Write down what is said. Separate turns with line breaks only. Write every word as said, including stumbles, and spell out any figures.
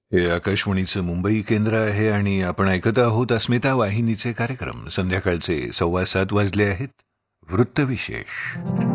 हे आकाशवाणीचं मुंबई केंद्र आहे आणि आपण ऐकत आहोत अस्मिता वाहिनीचे कार्यक्रम. संध्याकाळचे सव्वा सात वाजले आहेत. वृत्तविशेष.